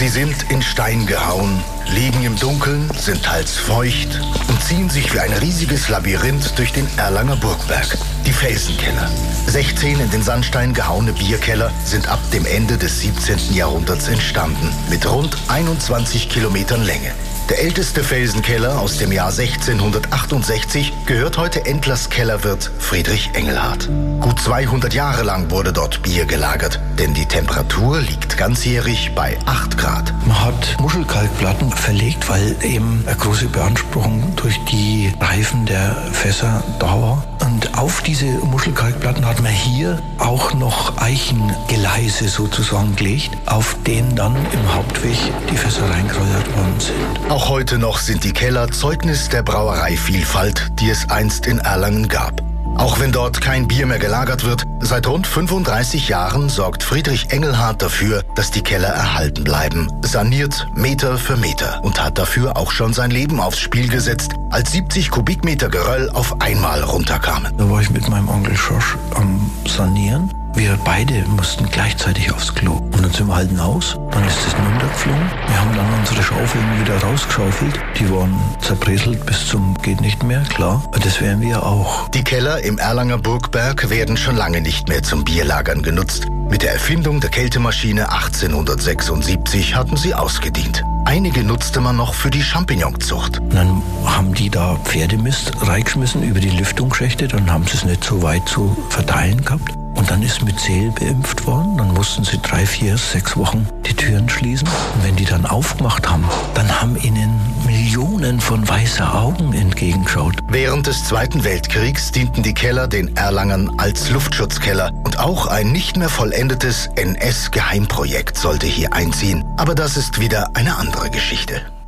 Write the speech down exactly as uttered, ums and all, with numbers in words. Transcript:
sind in Stein gehauen, liegen im Dunkeln, sind teils feucht und ziehen sich wie ein riesiges Labyrinth durch den Erlanger Burgberg. Die Felsenkeller. sechzehn in den Sandstein gehauene Bierkeller sind ab dem Ende des siebzehnten Jahrhunderts entstanden, mit rund einundzwanzig Kilometern Länge. Der älteste Felsenkeller aus dem Jahr sechzehnhundertachtundsechzig gehört heute Endlers Kellerwirt Friedrich Engelhardt. Gut zweihundert Jahre lang wurde dort Bier gelagert, denn die Temperatur liegt ganzjährig bei acht Grad. Man hat Muschelkalkplatten verlegt, weil eben eine große Beanspruchung durch die Reifen der Fässer da war. Und auf diese Muschelkalkplatten hat man hier auch noch Eichengeleise sozusagen gelegt, auf denen dann im Hauptweg die Fässer reingeräuchert worden sind. Auch heute noch sind die Keller Zeugnis der Brauereivielfalt, die es einst in Erlangen gab. Auch wenn dort kein Bier mehr gelagert wird, seit rund fünfunddreißig Jahren sorgt Friedrich Engelhardt dafür, dass die Keller erhalten bleiben, saniert Meter für Meter und hat dafür auch schon sein Leben aufs Spiel gesetzt, als siebzig Kubikmeter Geröll auf einmal runterkamen. Da war ich mit meinem Onkel Schorsch am Sanieren. Wir beide mussten gleichzeitig aufs Klo. Und dann sind wir halt hinaus, dann ist das runtergeflogen. Wir haben dann unsere Schaufeln wieder rausgeschaufelt. Die waren zerbröselt bis zum geht nicht mehr, klar. Das wären wir auch. Die Keller im Erlanger Burgberg werden schon lange nicht mehr zum Bierlagern genutzt. Mit der Erfindung der Kältemaschine achtzehnhundertsechsundsiebzig hatten sie ausgedient. Einige nutzte man noch für die Champignonzucht. Und dann haben die da Pferdemist reingeschmissen über die Lüftungsschächte. Dann haben sie es nicht so weit zu verteilen gehabt. Und dann ist mit Seel beimpft worden. Dann mussten sie drei, vier, sechs Wochen die Türen schließen. Und wenn die dann aufgemacht haben, dann haben ihnen Millionen von weißer Augen entgegengeschaut. Während des Zweiten Weltkriegs dienten die Keller den Erlangern als Luftschutzkeller. Und auch ein nicht mehr vollendetes N S-Geheimprojekt sollte hier einziehen. Aber das ist wieder eine andere Geschichte.